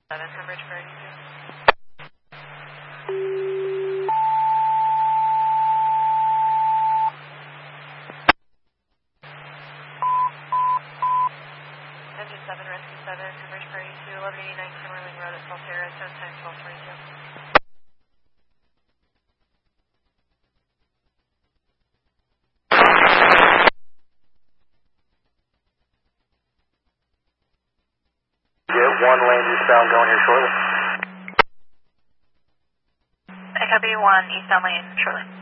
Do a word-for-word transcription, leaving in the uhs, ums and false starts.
seven for Bridge thirty-two. Engine seven, Rescue seven for Bridge thirty-two, eleven eighty-nine Kimmerling Road at Solterra, ten times twelve twenty-two. One lane eastbound going here shortly. I copy one eastbound lane shortly.